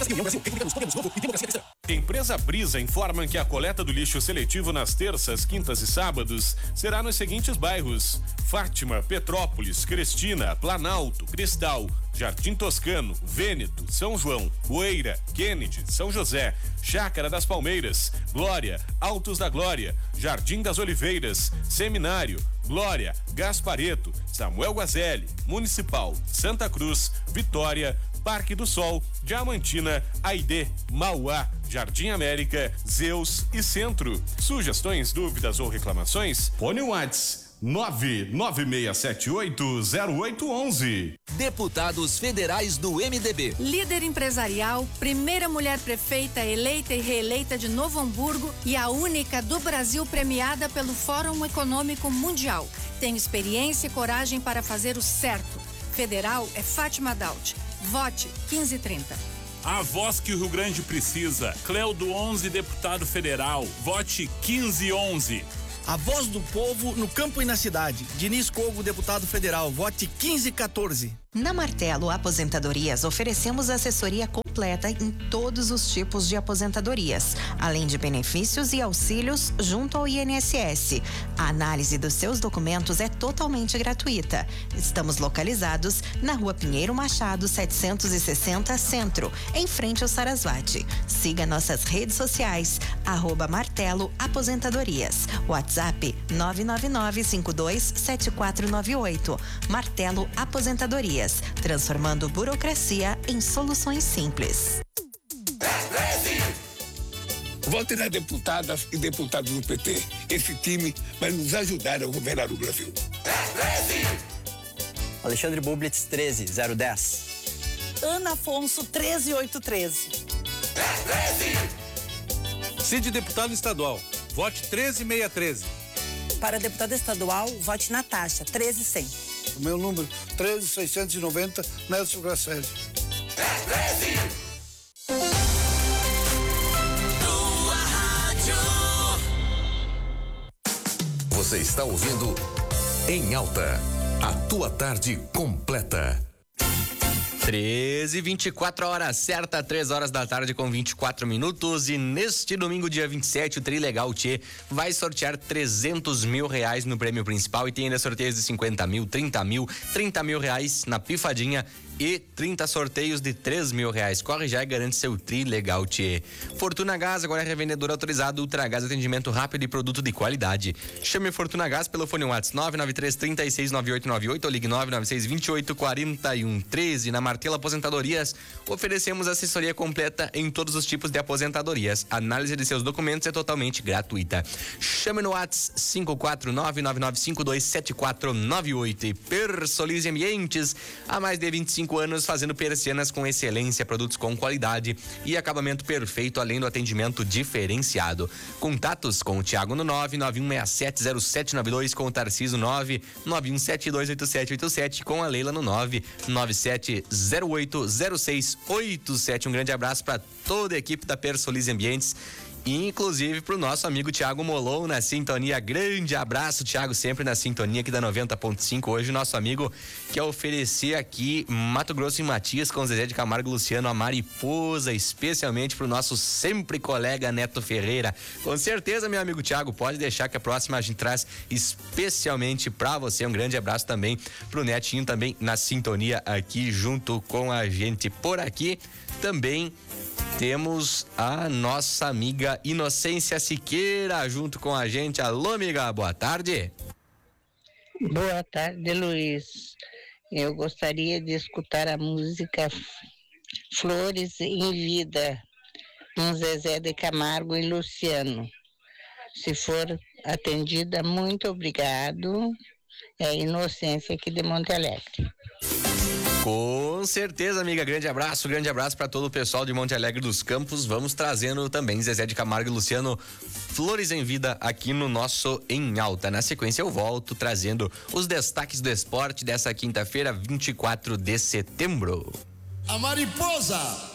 Empresa Brisa informa que a coleta do lixo seletivo nas terças, quintas e sábados será nos seguintes bairros: Fátima, Petrópolis, Cristina, Planalto, Cristal, Jardim Toscano, Vêneto, São João, Poeira, Kennedy, São José, Chácara das Palmeiras, Glória, Altos da Glória, Jardim das Oliveiras, Seminário, Glória, Gaspareto, Samuel Guazelli, Municipal, Santa Cruz, Vitória, Parque do Sol, Diamantina, Aidê, Mauá, Jardim América, Zeus e Centro. Sugestões, dúvidas ou reclamações? Fone Whats 996780811. Deputados federais do MDB. Líder empresarial, primeira mulher prefeita eleita e reeleita de Novo Hamburgo e a única do Brasil premiada pelo Fórum Econômico Mundial. Tem experiência e coragem para fazer o certo. Federal é Fátima Daut. Vote 1530. A voz que o Rio Grande precisa. Cleudo 11, deputado federal. Vote 1511. A voz do povo no campo e na cidade. Diniz Cogo, deputado federal. Vote 1514. Na Martelo Aposentadorias, oferecemos assessoria completa em todos os tipos de aposentadorias, além de benefícios e auxílios junto ao INSS. A análise dos seus documentos é totalmente gratuita. Estamos localizados na Rua Pinheiro Machado, 760 Centro, em frente ao Sarasvati. Siga nossas redes sociais, @Martelo Aposentadorias. WhatsApp 999527498. Martelo Aposentadorias, transformando burocracia em soluções simples. Vote nas deputadas e deputados do PT. Esse time vai nos ajudar a governar o Brasil. Alexandre Bublitz, 13010. Ana Afonso, 13813. Cid, deputado estadual. Vote 13613. Para deputada estadual, vote Natasha, 13100. O meu número, 13690, Nelson Grasselli. Você está ouvindo Em Alta, a tua tarde completa. 13h24 horas certa, 3 horas da tarde com 24 minutos. E neste domingo, dia 27, o Trilegal Tchê vai sortear R$300 mil no prêmio principal e tem ainda sorteios de 50 mil, 30 mil, 30 mil reais na pifadinha e 30 sorteios de R$3 mil. Corre já e garante seu Trilegal Tchê. Fortuna Gás agora é revendedor autorizado Ultragás, atendimento rápido e produto de qualidade. Chame Fortuna Gás pelo fone WhatsApp 993369898 ou ligue 996284113. Na Martelo Aposentadorias, oferecemos assessoria completa em todos os tipos de aposentadorias. A análise de seus documentos é totalmente gratuita. Chame no WhatsApp 54999527498 e Persolize Ambientes, há mais de 25 anos fazendo persianas com excelência, produtos com qualidade e acabamento perfeito, além do atendimento diferenciado. Contatos com o Thiago no 991670792, com o Tarciso 991728787, com a Leila no 997080687. Um grande abraço para toda a equipe da Persolize Ambientes, inclusive pro nosso amigo Thiago Molon na sintonia. Grande abraço, Thiago, sempre na sintonia aqui da 90.5. Hoje o nosso amigo quer oferecer aqui Mato Grosso e Matias com Zezé de Camargo e Luciano, a mariposa, especialmente pro nosso sempre colega Neto Ferreira. Com certeza, meu amigo Thiago, pode deixar que a próxima a gente traz especialmente pra você. Um grande abraço também pro Netinho, também na sintonia aqui junto com a gente. Por aqui também temos a nossa amiga Inocência Siqueira junto com a gente. Alô, amiga, boa tarde. Boa tarde, Luiz. Eu gostaria de escutar a música Flores em Vida, com Zezé de Camargo e Luciano. Se for atendida, muito obrigado. É a Inocência aqui de Monte Alegre. Com certeza, amiga. Grande abraço para todo o pessoal de Monte Alegre dos Campos. Vamos trazendo também Zezé de Camargo e Luciano, Flores em Vida, aqui no nosso Em Alta. Na sequência eu volto trazendo os destaques do esporte dessa quinta-feira, 24 de setembro. A mariposa